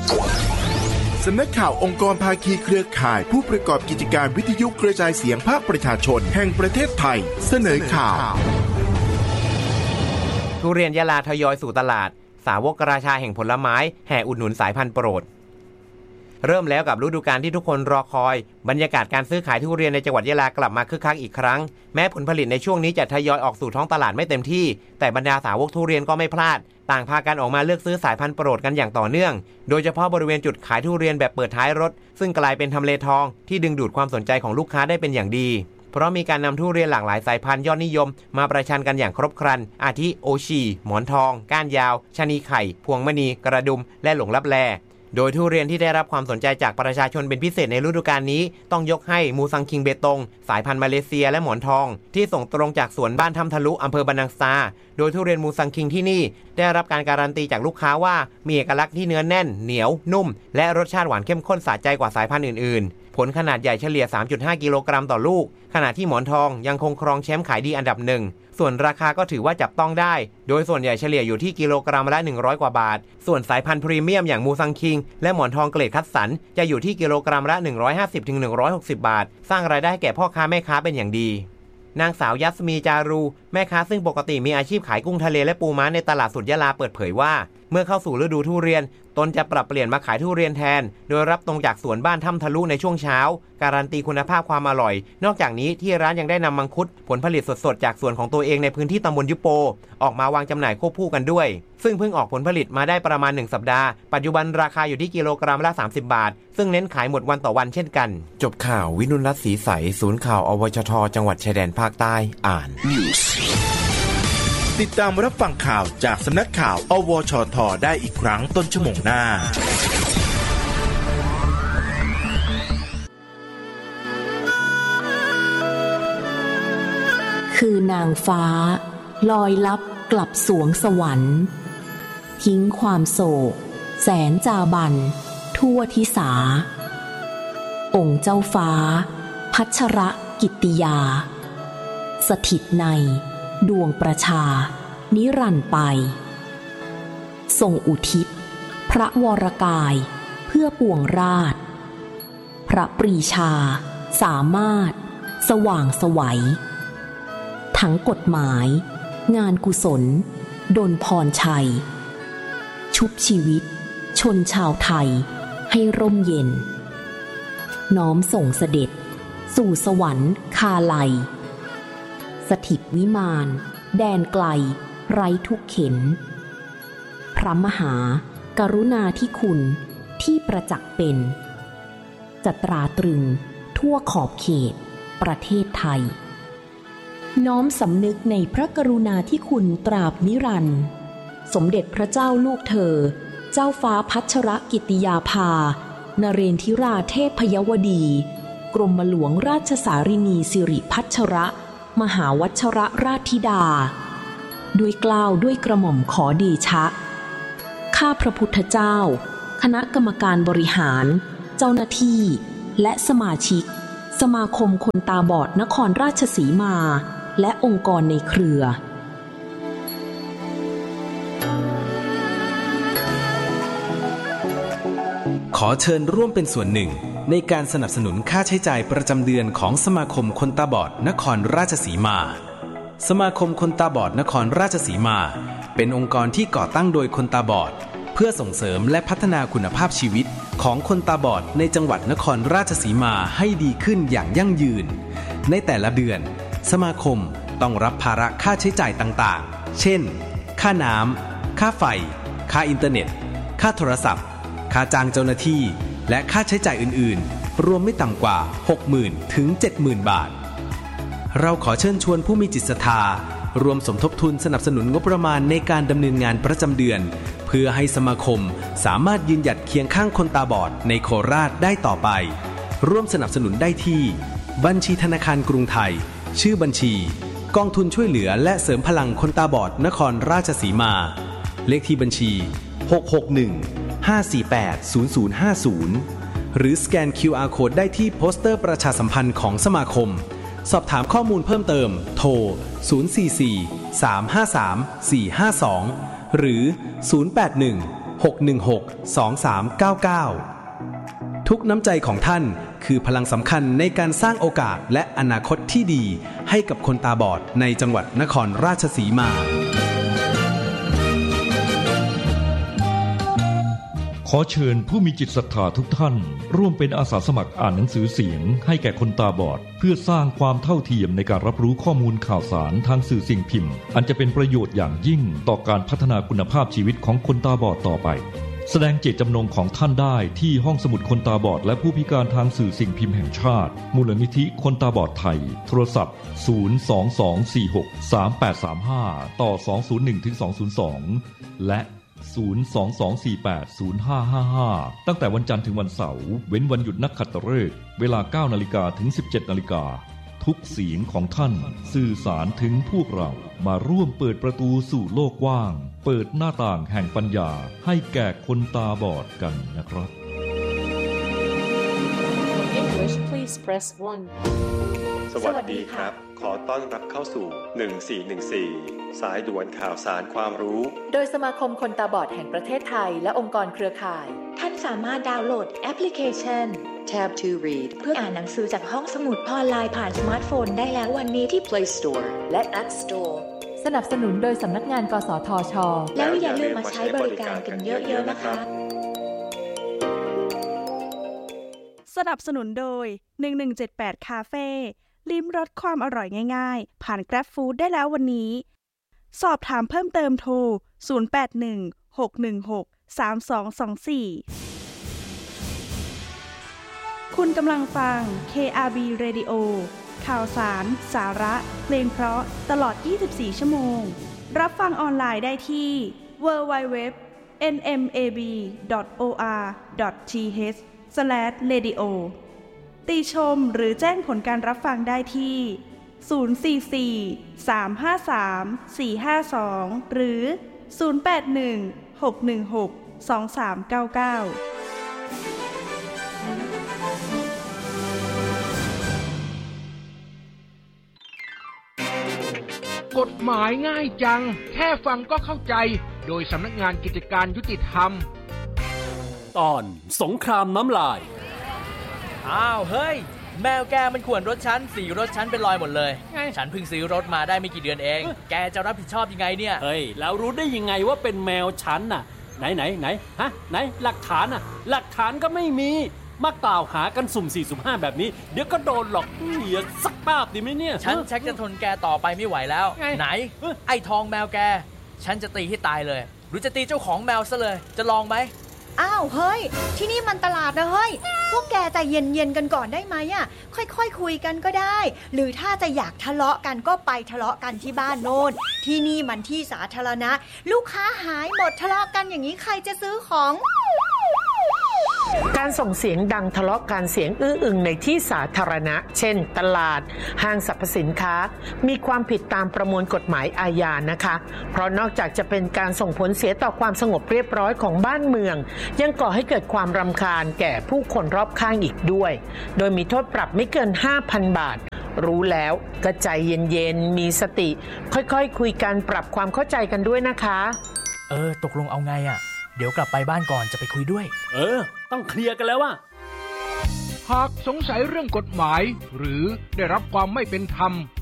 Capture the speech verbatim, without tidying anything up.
สำนักข่าวองค์กรภาคีเครือข่ายผู้ประกอบกิจการวิทยุกระจายเสียงภาคประชาชนแห่งประเทศไทยเสนอข่าวทุเรียนยะลาทยอยสู่ตลาดสาวกราชาแห่งผลไม้แห่อุดหนุนสายพันธุ์โปรดเริ่มแล้วกับฤดูกาลที่ทุกคนรอคอยบรรยากาศการซื้อขายทุเรียนในจังหวัดยะลากลับมาคึกคักอีกครั้งแม้ผลผลิตในช่วงนี้จะทยอยออกสู่ท้องตลาดไม่เต็มที่แต่บรรดาสาวกทุเรียนก็ไม่พลาดต่างพากันออกมาเลือกซื้อสายพันธุ์โปรดกันอย่างต่อเนื่องโดยเฉพาะบริเวณจุดขายทุเรียนแบบเปิดท้ายรถซึ่งกลายเป็นทำเลทองที่ดึงดูดความสนใจของลูกค้าได้เป็นอย่างดีเพราะมีการนำทุเรียนหลากหลายสายพันธุ์ยอดนิยมมาประชันกันอย่างครบครันอาทิโอชีหมอนทองก้านยาวชะนีไข่พวงมณีกระดุมและหลงลับแลโดยทุเรียนที่ได้รับความสนใจจากประชาชนเป็นพิเศษในฤดูกาลนี้ต้องยกให้มูซังคิงเบตงสายพันธุ์มาเลเซียและหมอนทองที่ส่งตรงจากสวนบ้านถ้ำทะลุอำเภอบันนังสตาโดยทุเรียนมูซังคิงที่นี่ได้รับการการันตีจากลูกค้าว่ามีเอกลักษณ์ที่เนื้อแน่นเหนียวนุ่มและรสชาติหวานเข้มข้นสะใจกว่าสายพันธุ์อื่นๆผลขนาดใหญ่เฉลี่ย สามจุดห้า กิโลกรัมต่อลูกขณะที่หมอนทองยังคงครองแชมป์ขายดีอันดับหนึ่งส่วนราคาก็ถือว่าจับต้องได้โดยส่วนใหญ่เฉลี่ยอยู่ที่กิโลกรัมละหนึ่งร้อยกว่าบาทส่วนสายพันธุ์พรีเมียมอย่างมูซังคิงและหมอนทองเกรดคัดสรรจะอยู่ที่กิโลกรัมละ หนึ่งร้อยห้าสิบถึงหนึ่งร้อยหกสิบ บาทสร้างรายได้ให้แก่พ่อค้าแม่ค้าเป็นอย่างดีนางสาวยัสมีจารูแม่ค้าซึ่งปกติมีอาชีพขายกุ้งทะเลและปูม้าในตลาดสุดยะลาเปิดเผยว่าเมื่อเข้าสู่ฤดูทุเรียนตนจะปรับเปลี่ยนมาขายทุเรียนแทนโดยรับตรงจากสวนบ้านถ้ำทะลุในช่วงเช้าการันตีคุณภาพความอร่อยนอกจากนี้ที่ร้านยังได้นำมังคุดผลผลิตสดๆจากสวนของตัวเองในพื้นที่ตำบลยุโปออกมาวางจำหน่ายควบคู่กันด้วยซึ่งเพิ่งออกผลผลิตมาได้ประมาณหนึ่งสัปดาห์ปัจจุบันราคาอยู่ที่กิโลกรัมละสามสิบบาทซึ่งเน้นขายหมดวันต่อวันเช่นกันจบข่าววินุรัตน์ศรีใสศูนย์ข่าวอวชทจังหวัดชายแดนภาคใต้อ่านติดตามรับฟังข่าวจากสำนักข่าวอวชทได้อีกครั้งต้นชั่วโมงหน้าคือนางฟ้าลอยลับกลับสวงสวรรค์ทิ้งความโศกแสนจาบันทั่วทิสาองค์เจ้าฟ้าพัชรกิตติยาสถิตในดวงประชานิรันดร์ไปทรงอุทิศพระวรกายเพื่อปวงราชพระปรีชาสามารถสว่างไสวทั้งกฎหมายงานกุศลดลพรชัยชุบชีวิตชนชาวไทยให้ร่มเย็นน้อมส่งเสด็จสู่สวรรค์คาไลสถิตวิมานแดนไกลไร้ทุกเข็นพระมหากรุณาธิคุณที่ประจักษ์เป็นจะตราตรึงทั่วขอบเขตประเทศไทยน้อมสำนึกในพระกรุณาธิคุณตราบนิรันดร์สมเด็จพระเจ้าลูกเธอเจ้าฟ้าพัชรกิติยาภานเรนทิราเทพยวดีกรมหลวงราชสารินีสิริพัชรมหาวัชรราชธิดาด้วยเกล้าด้วยกระหม่อมขอเดชะข้าพระพุทธเจ้าคณะกรรมการบริหารเจ้าหน้าที่และสมาชิกสมาคมคนตาบอดนครราชสีมาและองค์กรในเครือขอเชิญร่วมเป็นส่วนหนึ่งในการสนับสนุนค่าใช้จ่ายประจำเดือนของสมาคมคนตาบอดนครราชสีมาสมาคมคนตาบอดนครราชสีมาเป็นองค์กรที่ก่อตั้งโดยคนตาบอดเพื่อส่งเสริมและพัฒนาคุณภาพชีวิตของคนตาบอดในจังหวัดนครราชสีมาให้ดีขึ้นอย่างยั่งยืนในแต่ละเดือนสมาคมต้องรับภาระค่าใช้จ่ายต่างๆเช่นค่าน้ำค่าไฟค่าอินเทอร์เน็ตค่าโทรศัพท์ค่าจ้างเจ้าหน้าที่และค่าใช้จ่ายอื่นๆรวมไม่ต่ำกว่า หกหมื่น ถึง เจ็ดหมื่น บาทเราขอเชิญชวนผู้มีจิตศรัทธารวมสมทบทุนสนับสนุนงบประมาณในการดำเนินงานประจำเดือนเพื่อให้สมาคมสามารถยืนหยัดเคียงข้างคนตาบอดในโคราชได้ต่อไปร่วมสนับสนุนได้ที่บัญชีธนาคารกรุงไทยชื่อบัญชีกองทุนช่วยเหลือและเสริมพลังคนตาบอดนครราชสีมาเลขที่บัญชีหก หก หนึ่ง ห้า สี่ แปด ศูนย์ ศูนย์ ห้า ศูนย์หรือสแกน คิว อาร์ Code ได้ที่โปสเตอร์ประชาสัมพันธ์ของสมาคมสอบถามข้อมูลเพิ่มเติมโทรศูนย์ สี่ สี่ สาม ห้า สาม สี่ ห้า สองหรือศูนย์ แปด หนึ่งหกหนึ่งหก สองสามเก้าเก้าทุกน้ำใจของท่านคือพลังสำคัญในการสร้างโอกาสและอนาคตที่ดีให้กับคนตาบอดในจังหวัดนครราชสีมาขอเชิญผู้มีจิตศรัทธาทุกท่านร่วมเป็นอาสาสมัครอ่านหนังสือเสียงให้แก่คนตาบอดเพื่อสร้างความเท่าเทียมในการรับรู้ข้อมูลข่าวสารทางสื่อสิ่งพิมพ์อันจะเป็นประโยชน์อย่างยิ่งต่อการพัฒนาคุณภาพชีวิตของคนตาบอดต่อไปแสดงเจตจำนงของท่านได้ที่ห้องสมุดคนตาบอดและผู้พิการทางสื่อสิ่งพิมพ์แห่งชาติมูลนิธิคนตาบอดไทยโทรศัพท์ศูนย์ สอง สอง สี่ หก สาม แปด สาม ห้าต่อสองศูนย์หนึ่งถึงสองศูนย์สองและศูนย์ สอง สอง สี่ แปด ศูนย์ ห้า ห้า ห้าตั้งแต่วันจันทร์ถึงวันเสาร์เว้นวันหยุดนักขัตฤกษ์เวลา เก้านาฬิกา ถึง สิบเจ็ดนาฬิกาทุกเสียงของท่านสื่อสารถึงพวกเรามาร่วมเปิดประตูสู่โลกกว้างเปิดหน้าต่างแห่งปัญญาให้แก่คนตาบอดกันนะครับ English please press one สวัสดีครับขอต้อนรับเข้าสู่หนึ่งสี่หนึ่งสี่สายด่วนข่าวสารความรู้โดยสมาคมคนตาบอดแห่งประเทศไทยและองค์กรเครือข่ายท่านสามารถดาวน์โหลดแอปพลิเคชัน Tab to Read เพื่ออ่านหนังสือจากห้องสมุดออนไลน์ผ่านสมาร์ทโฟนได้แล้ววันนี้ที่ Play Store และ App Store สนับสนุนโดยสำนักงานกสทช. แล้วอย่าลืมมาใช้บริการกันเยอะๆนะคะสนับสนุนโดยหนึ่งหนึ่งเจ็ดแปดคาเฟ่ลิ้มรสความอร่อยง่ายๆผ่าน Grab Food ได้แล้ววันนี้สอบถามเพิ่มเติมโทรศูนย์ แปด หนึ่ง หก หนึ่ง หก สาม สอง สอง สี่คุณกำลังฟัง เค อาร์ บี Radio ข่าวสารสาระเพลงเพราะตลอดยี่สิบสี่ชั่วโมงรับฟังออนไลน์ได้ที่ ดับเบิลยู ดับเบิลยู ดับเบิลยู ดอท เอ็น เอ็ม เอ บี ดอท โอ อาร์ ดอท ที เอช สแลช เรดิโอ ติชมหรือแจ้งผลการรับฟังได้ที่ ศูนย์ สี่ สี่ สาม ห้า สาม สี่ ห้า สอง หรือ ศูนย์ แปด หนึ่ง หก หนึ่ง หก สอง สาม เก้า เก้ากฎหมายง่ายจังแค่ฟังก็เข้าใจโดยสำนักงานกิจการยุติธรรมตอนสงครามน้ำลายอ้าวเฮ้ยแมวแกมันข่วนรถฉันสีรถฉันเป็นรอยหมดเลยฉันเพิ่งซื้อรถมาได้ไม่กี่เดือนเองแกจะรับผิดชอบยังไงเนี่ยเฮ้ยแล้วรู้ได้ยังไงว่าเป็นแมวฉันน่ะไหนไหนไหนฮะไหนหลักฐานน่ะหลักฐานก็ไม่มีมากล่าวหากันสุ่มสี่สุ่มห้าแบบนี้เดี๋ยวก็โดนหลอกเหยียดสักป้าบดีไหมเนี่ยฉันชักจะทนแกต่อไปไม่ไหวแล้วไหนไอ้ทองแมวแกฉันจะตีให้ตายเลยหรือจะตีเจ้าของแมวซะเลยจะลองไหมอ้าวเฮ้ยที่นี่มันตลาดนะเฮ้ยพวกแกใจเย็นๆกันก่อนได้ไหมอ่ะค่อยๆ ค, คุยกันก็ได้หรือถ้าจะอยากทะเลาะกันก็ไปทะเลาะกันที่บ้านโน่นที่นี่มันที่สาธารณะลูกค้าหายหมดทะเลาะกันอย่างนี้ใครจะซื้อของการส่งเสียงดังทะเลาะกันเสียงอื้ออึงในที่สาธารณะเช่นตลาดห้างสรรพสินค้ามีความผิดตามประมวลกฎหมายอาญานะคะเพราะนอกจากจะเป็นการส่งผลเสียต่อความสงบเรียบร้อยของบ้านเมืองยังก่อให้เกิดความรำคาญแก่ผู้คนรอบข้างอีกด้วยโดยมีโทษปรับไม่เกิน ห้าพัน บาทรู้แล้วก็ใจเย็นๆมีสติค่อยๆ ค, คุยกันปรับความเข้าใจกันด้วยนะคะเออตกลงเอาไงอ่ะเดี๋ยวกลับไปบ้านก่อนจะไปคุยด้วยเออต้องเคลียร์กันแล้วว่ะหากสงสัยเรื่องกฎหมายหรือได้รับความไม่เป็นธรรม